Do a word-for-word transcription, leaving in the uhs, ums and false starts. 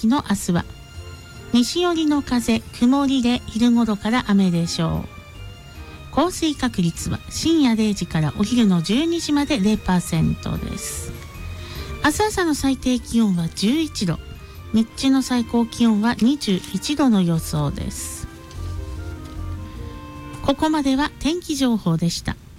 気の明日は西寄りの風、曇りで昼頃から雨でしょう。降水確率は深夜れいじからお昼のじゅうにじまで ゼロパーセント です。明日朝の最低気温はじゅういちど、日中の最高気温はにじゅういちどの予想です。ここまでは天気情報でした。